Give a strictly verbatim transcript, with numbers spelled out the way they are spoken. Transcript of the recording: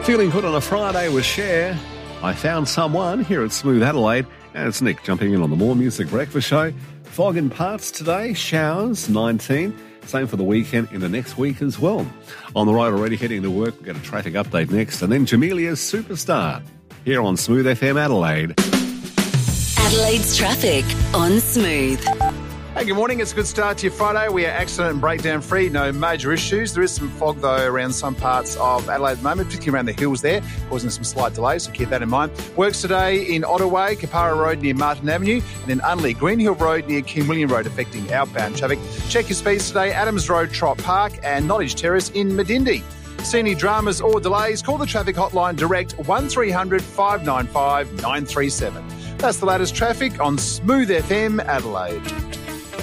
Feeling good on a Friday with Cher. I found someone here at Smooth Adelaide, and it's Nick jumping in on the More Music Breakfast Show. Fog in parts today, showers, nineteen. Same for the weekend in the next week as well. On the road already heading to work, we've got a traffic update next, and then Jamelia's Superstar here on Smooth F M Adelaide. Adelaide's traffic on Smooth. Hey, good morning. It's a good start to your Friday. We are accident and breakdown free. No major issues. There is some fog, though, around some parts of Adelaide at the moment, particularly around the hills there, causing some slight delays, so keep that in mind. Works today in Ottaway, Kapara Road near Martin Avenue, and then Unley, Greenhill Road near King William Road, affecting outbound traffic. Check your speeds today, Adams Road, Trott Park, and Nottage Terrace in Medindi. See any dramas or delays, call the traffic hotline direct one three hundred five nine five nine three seven. That's the latest traffic on Smooth F M Adelaide.